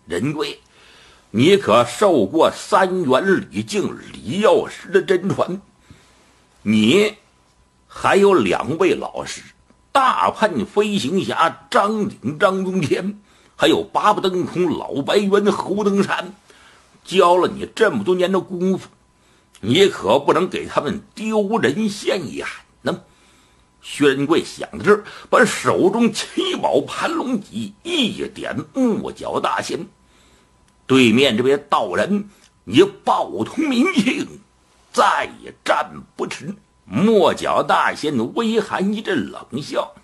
仁贵，你可受过三元李靖李药师的真传？你还有2位老师，大叛飞行侠张鼎张宗谦，还有八不登空老白猿侯登山，教了你这么多年的功夫，你可不能给他们丢人现眼呢。薛仁贵想到这儿，把手中7宝盘龙戟一点木角大仙，对面这位道人，你报通民情，再也战不迟。墨角大仙微含一阵冷笑，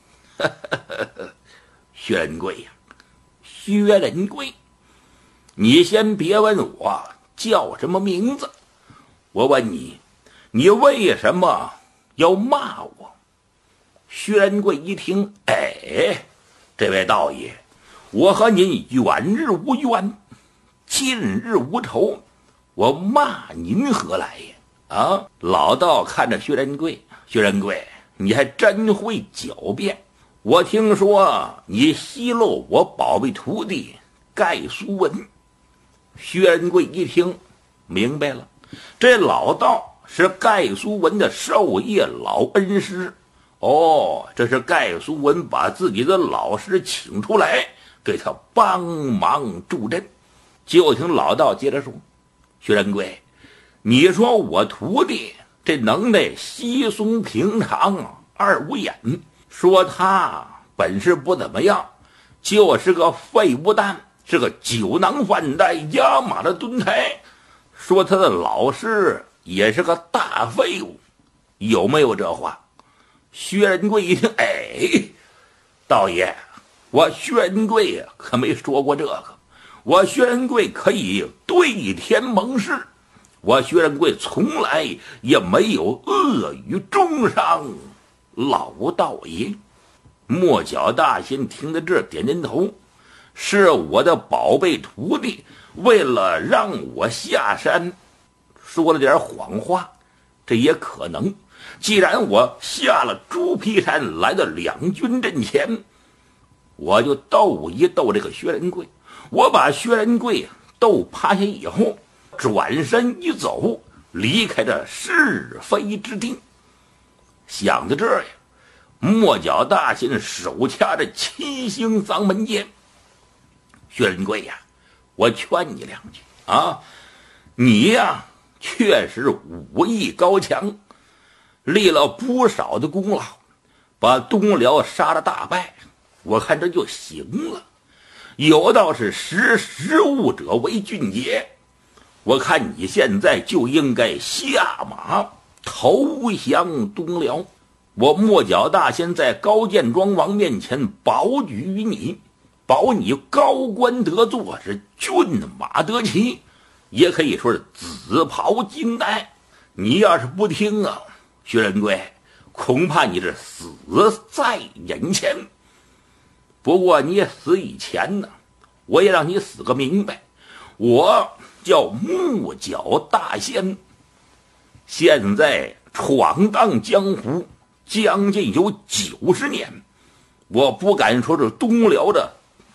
薛仁贵呀，薛仁贵，你先别问我叫什么名字，我问你，你为什么要骂我？薛仁贵一听，这位道爷，我和您远日无冤，近日无仇，我骂您何来呀？老道看着薛仁贵，薛仁贵，你还真会狡辩。我听说你奚落我宝贝徒弟盖苏文。薛仁贵一听明白了，这老道是盖苏文的授业老恩师。这是盖苏文把自己的老师请出来给他帮忙助阵。就听老道接着说，薛仁贵，你说我徒弟这能耐稀松平常，二五眼，说他本事不怎么样，就是个废物蛋，是个酒囊饭袋压马的蹲台，说他的老师也是个大废物，有没有这话？薛仁贵一听，道爷，我薛仁贵可没说过这个，我薛仁贵可以对天盟誓，我薛仁贵从来也没有恶语中伤老道爷。墨角大仙听到这点点头，是我的宝贝徒弟为了让我下山说了点谎话，这也可能。既然我下了猪皮山来到两军阵前，我就斗一斗这个薛仁贵，我把薛仁贵斗趴下以后，转身一走，离开这是非之地。想到这儿呀，墨角大仙手掐着7星嗓门剑，薛仁贵呀，我劝你2句啊，你呀确实武艺高强，立了不少的功劳，把东辽杀了大败，我看这就行了。有道是识物者为俊杰，我看你现在就应该下马投降东辽。我墨角大仙在高见庄王面前保举于你，保你高官得坐，是骏马得骑，也可以说是紫袍金带。你要是不听啊，薛仁贵，恐怕你这死在眼前。不过你死以前呢，我也让你死个明白。我叫木角大仙，现在闯荡江湖将近有90年，我不敢说是东辽的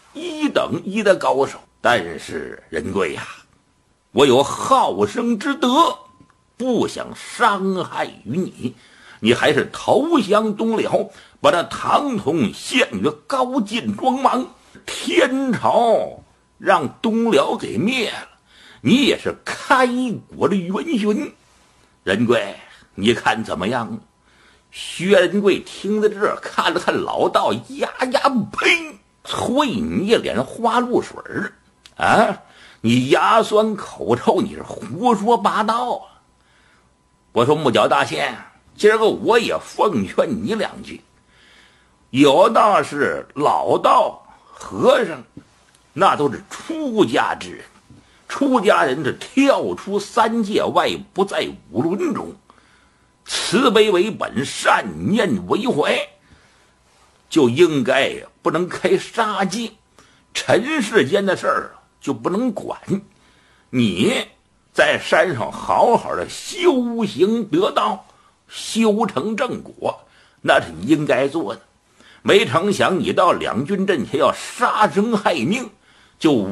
1等1的高手，但是仁贵呀，我有好生之德，不想伤害于你，你还是投降东辽，把那唐统献于高进庄王，天朝让东辽给灭了，你也是开国的元勋。仁贵，你看怎么样？薛仁贵听到这儿，看了看老道，呀，呸！啐你脸花露水啊！你牙酸口臭，你是胡说八道啊！我说木角大仙，今儿个我也奉劝你2句。有道是老道和尚，那都是出家之人，出家人是跳出3界外，不在5伦中，慈悲为本，善念为怀，就应该不能开杀戒，尘世间的事儿就不能管。你在山上好好的修行得道，修成正果，那是你应该做的。没成想你到两军阵前要杀生害命，就